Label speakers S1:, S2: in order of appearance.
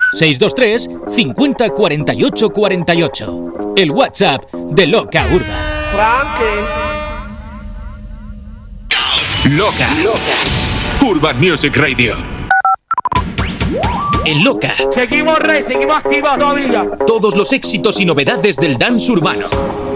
S1: 623 50 48 48. El WhatsApp de Loca Urban. Loca. Urban Music Radio. En Loca.
S2: Seguimos activos todavía.
S1: Todos los éxitos y novedades del dance urbano.